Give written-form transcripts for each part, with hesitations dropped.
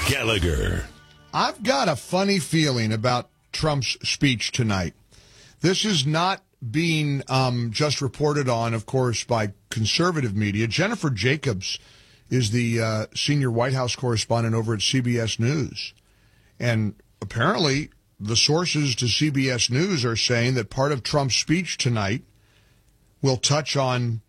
Gallagher. I've got a funny feeling about Trump's speech tonight. This is not being just reported on, of course, by conservative media. Jennifer Jacobs is the senior White House correspondent over at CBS News. And apparently the sources to CBS News are saying that part of Trump's speech tonight will touch on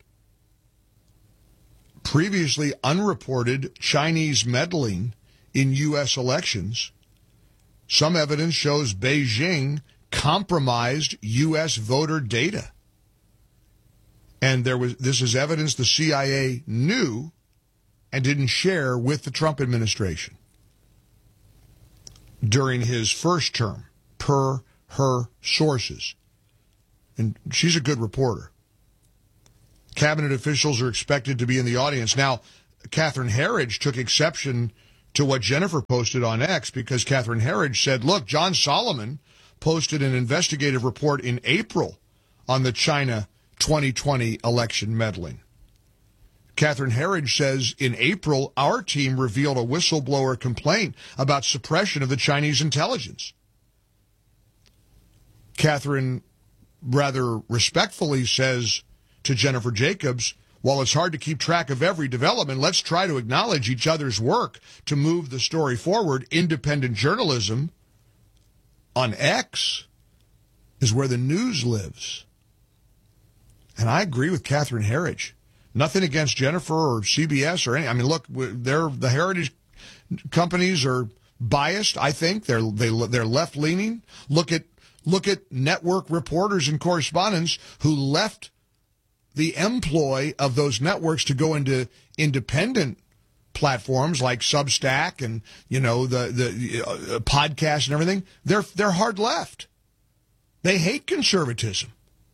previously unreported Chinese meddling in U.S. elections. Some evidence shows Beijing compromised U.S. voter data. And this is evidence the CIA knew and didn't share with the Trump administration during his first term, per her sources. And she's a good reporter. Cabinet officials are expected to be in the audience. Now, Catherine Herridge took exception to what Jennifer posted on X because Catherine Herridge said, look, John Solomon posted an investigative report in April on the China 2020 election meddling. Catherine Herridge says in April, our team revealed a whistleblower complaint about suppression of the Chinese intelligence. Catherine rather respectfully says to Jennifer Jacobs, while it's hard to keep track of every development, let's try to acknowledge each other's work to move the story forward. Independent journalism on X is where the news lives. And I agree with Catherine Herridge. Nothing against Jennifer or CBS or any. I mean, look, the heritage companies are biased. I think they're left leaning. Look at network reporters and correspondents who left the employ of those networks to go into independent platforms like Substack and the podcast and everything. They're hard left. They hate conservatism.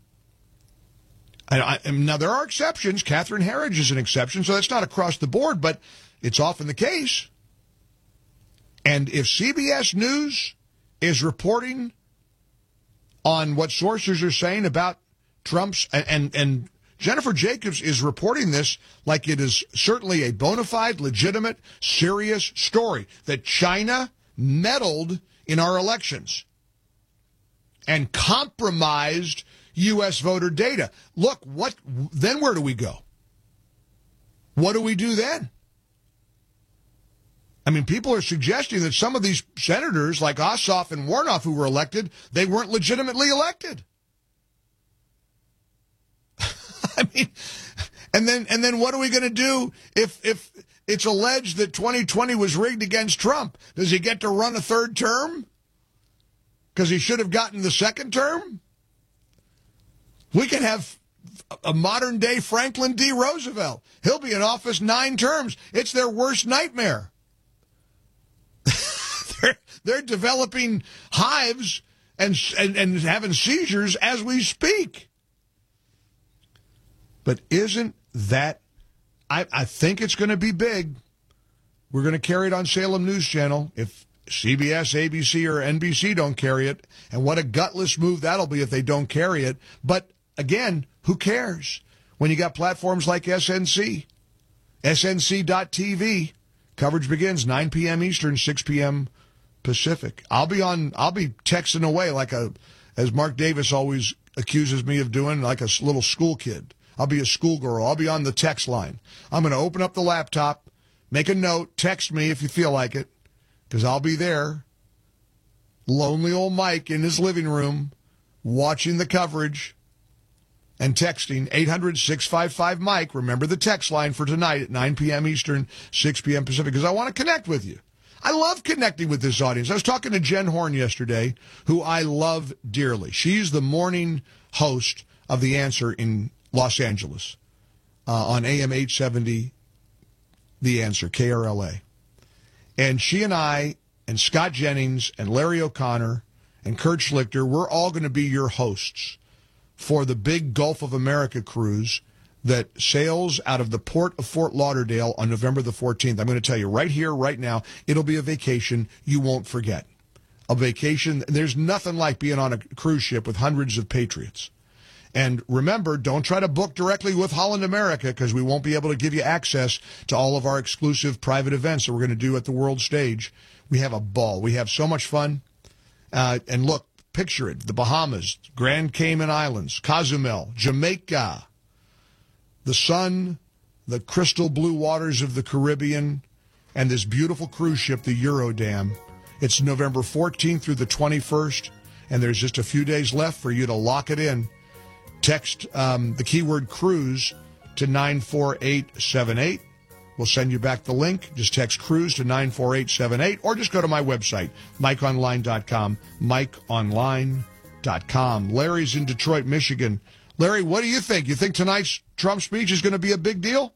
Now, there are exceptions. Catherine Herridge is an exception, so that's not across the board, but it's often the case. And if CBS News is reporting on what sources are saying about Trump's, and Jennifer Jacobs is reporting this like it is certainly a bona fide, legitimate, serious story, that China meddled in our elections and compromised U.S. voter data. Look, then where do we go? What do we do then? I mean, people are suggesting that some of these senators like Ossoff and Warnoff who were elected, they weren't legitimately elected. I mean, and then what are we going to do if it's alleged that 2020 was rigged against Trump? Does he get to run a third term? Because he should have gotten the second term? We can have a modern-day Franklin D. Roosevelt. He'll be in office 9 terms. It's their worst nightmare. They're developing hives and having seizures as we speak. But isn't that, I think it's going to be big. We're going to carry it on Salem News Channel if CBS, ABC, or NBC don't carry it. And what a gutless move that'll be if they don't carry it. But again, who cares when you got platforms like SNC, SNC.TV. Coverage begins 9 p.m. Eastern, 6 p.m. Pacific. I'll be texting away as Mark Davis always accuses me of doing, like a little school kid. I'll be a schoolgirl. I'll be on the text line. I'm going to open up the laptop, make a note, text me if you feel like it, because I'll be there. Lonely old Mike in his living room watching the coverage and texting 800-655-MIKE. Remember the text line for tonight at 9 p.m. Eastern, 6 p.m. Pacific, because I want to connect with you. I love connecting with this audience. I was talking to Jen Horn yesterday, who I love dearly. She's the morning host of The Answer in Los Angeles on AM 870, The Answer, KRLA. And she and I and Scott Jennings and Larry O'Connor and Kurt Schlichter, we're all going to be your hosts for the big Gulf of America cruise that sails out of the port of Fort Lauderdale on November the 14th. I'm going to tell you right here, right now, it'll be a vacation you won't forget. A vacation, there's nothing like being on a cruise ship with hundreds of patriots. And remember, don't try to book directly with Holland America because we won't be able to give you access to all of our exclusive private events that we're going to do at the world stage. We have a ball. We have so much fun. And look, picture it. The Bahamas, Grand Cayman Islands, Cozumel, Jamaica, the sun, the crystal blue waters of the Caribbean, and this beautiful cruise ship, the Eurodam. It's November 14th through the 21st, and there's just a few days left for you to lock it in. Text the keyword cruise to 94878. We'll send you back the link. Just text cruise to 94878, or just go to my website, MikeOnline.com, MikeOnline.com. Larry's in Detroit, Michigan. Larry, what do you think? You think tonight's Trump speech is going to be a big deal?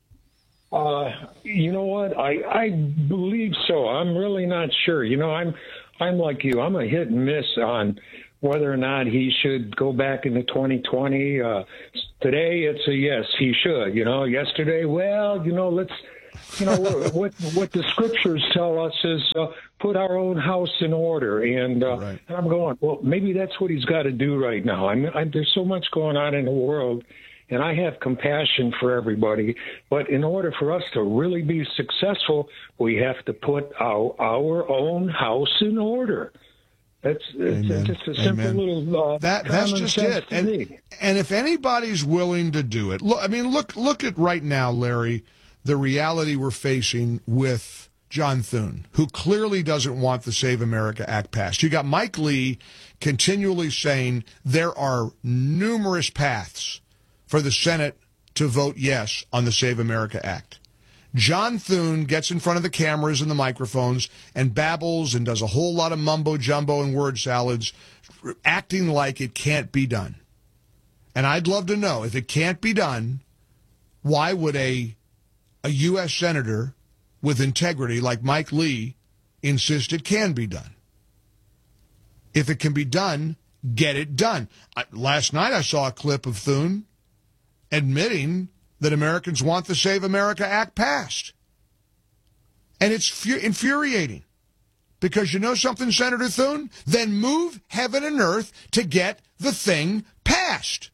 You know what? I believe so. I'm really not sure. You know, I'm like you. I'm a hit and miss on whether or not he should go back into 2020. Today, it's a yes, he should. You know, yesterday, well, you know, let's, you know, what the scriptures tell us is put our own house in order. And, right. And I'm going, well, maybe that's what he's got to do right now. There's so much going on in the world, and I have compassion for everybody. But in order for us to really be successful, we have to put our own house in order. It's just a simple little that's just it. And if anybody's willing to do it, look at right now, Larry, the reality we're facing with John Thune, who clearly doesn't want the Save America Act passed. You got Mike Lee continually saying there are numerous paths for the Senate to vote yes on the Save America Act. John Thune gets in front of the cameras and the microphones and babbles and does a whole lot of mumbo-jumbo and word salads, acting like it can't be done. And I'd love to know, if it can't be done, why would a U.S. senator with integrity like Mike Lee insist it can be done? If it can be done, get it done. Last night I saw a clip of Thune admitting that Americans want the Save America Act passed. And it's infuriating. Because you know something, Senator Thune? Then move heaven and earth to get the thing passed.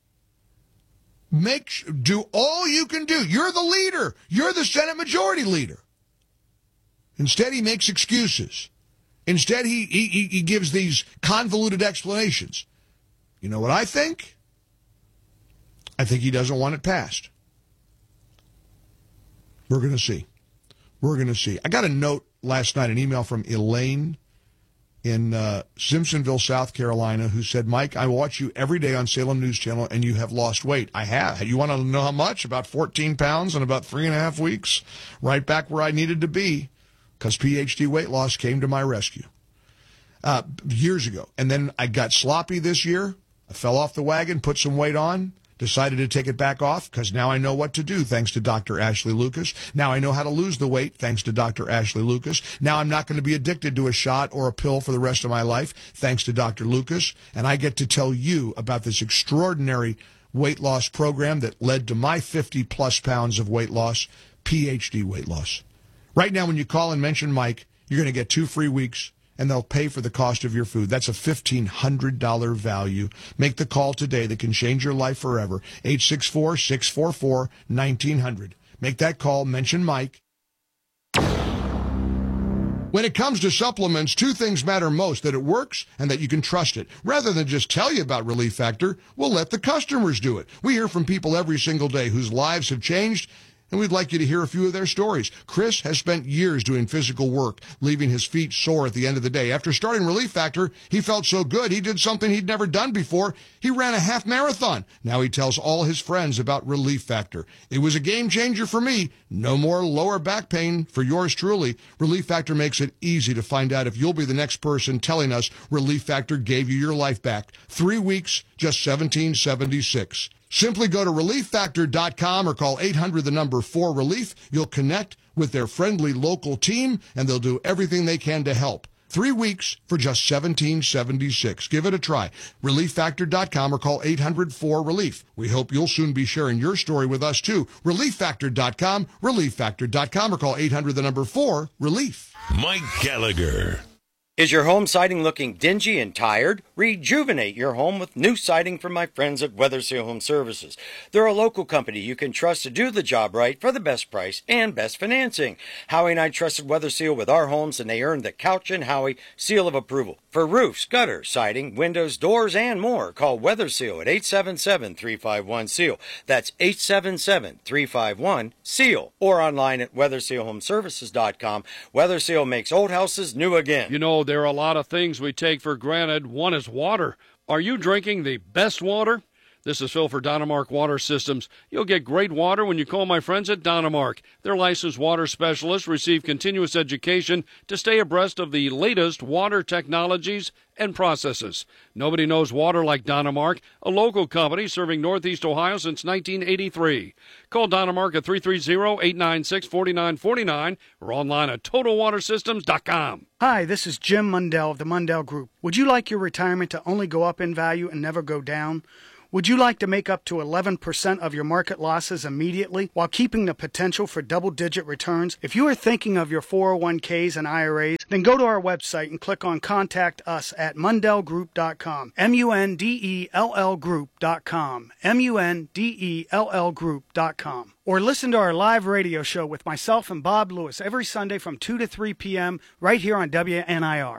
Do all you can do. You're the leader. You're the Senate Majority Leader. Instead, he makes excuses. Instead, he gives these convoluted explanations. You know what I think? I think he doesn't want it passed. We're going to see. We're going to see. I got a note last night, an email from Elaine in Simpsonville, South Carolina, who said, Mike, I watch you every day on Salem News Channel, and you have lost weight. I have. You want to know how much? About 14 pounds in about 3.5 weeks. Right back where I needed to be, because PhD weight loss came to my rescue years ago. And then I got sloppy this year. I fell off the wagon, put some weight on. Decided to take it back off because now I know what to do thanks to Dr. Ashley Lucas. Now I know how to lose the weight thanks to Dr. Ashley Lucas. Now I'm not going to be addicted to a shot or a pill for the rest of my life thanks to Dr. Lucas. And I get to tell you about this extraordinary weight loss program that led to my 50-plus pounds of weight loss, PhD weight loss. Right now when you call and mention Mike, you're going to get 2 free weeks. And they'll pay for the cost of your food. That's a $1,500 value. Make the call today that can change your life forever. 864-644-1900. Make that call. Mention Mike. When it comes to supplements, 2 things matter most: that it works and that you can trust it. Rather than just tell you about Relief Factor, we'll let the customers do it. We hear from people every single day whose lives have changed, and we'd like you to hear a few of their stories. Chris has spent years doing physical work, leaving his feet sore at the end of the day. After starting Relief Factor, he felt so good, he did something he'd never done before. He ran a half marathon. Now he tells all his friends about Relief Factor. It was a game changer for me. No more lower back pain for yours truly. Relief Factor makes it easy to find out if you'll be the next person telling us Relief Factor gave you your life back. 3 weeks, just $17.76. Simply go to ReliefFactor.com or call 800-4RELIEF. You'll connect with their friendly local team, and they'll do everything they can to help. 3 weeks for just $17.76. Give it a try. ReliefFactor.com or call 800-4RELIEF. We hope you'll soon be sharing your story with us, too. ReliefFactor.com, ReliefFactor.com, or call 800-4RELIEF. Mike Gallagher. Is your home siding looking dingy and tired? Rejuvenate your home with new siding from my friends at Weatherseal Home Services. They're a local company you can trust to do the job right for the best price and best financing. Howie and I trusted Weatherseal with our homes, and they earned the Couch and Howie seal of approval. For roofs, gutters, siding, windows, doors, and more, call Weatherseal at 877-351-SEAL. That's 877-351-SEAL. Or online at WeathersealHomeservices.com. Weatherseal makes old houses new again. You know, there are a lot of things we take for granted. One is water. Are you drinking the best water? This is Phil for Dynamark Water Systems. You'll get great water when you call my friends at Dynamark. Their licensed water specialists receive continuous education to stay abreast of the latest water technologies and processes. Nobody knows water like Dynamark, a local company serving Northeast Ohio since 1983. Call Dynamark at 330-896-4949 or online at TotalWaterSystems.com. Hi, this is Jim Mundell of the Mundell Group. Would you like your retirement to only go up in value and never go down? Would you like to make up to 11% of your market losses immediately while keeping the potential for double-digit returns? If you are thinking of your 401ks and IRAs, then go to our website and click on Contact Us at MundellGroup.com. MUNDELL Group.com. MUNDELL Group.com. Or listen to our live radio show with myself and Bob Lewis every Sunday from 2 to 3 p.m. right here on WNIR.